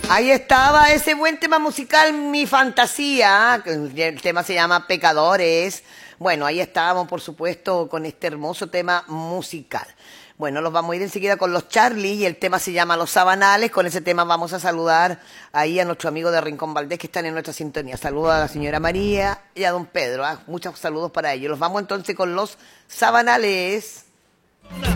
Ahí estaba ese buen tema musical, Mi Fantasía. El tema se llama Pecadores. Bueno, ahí estábamos, por supuesto, con este hermoso tema musical. Bueno, los vamos a ir enseguida con los Charlie y el tema se llama Los Sabanales. Con ese tema vamos a saludar ahí a nuestro amigo de Rincón Valdés que están en nuestra sintonía. Saludos a la señora María y a don Pedro. Muchos saludos para ellos. Los vamos entonces con los Sabanales.